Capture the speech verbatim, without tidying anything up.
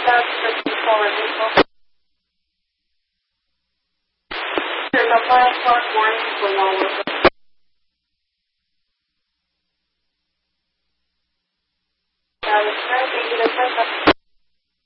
That's the forward vehicle. There's a five o'clock warning for all of them. That is correct. Thank you.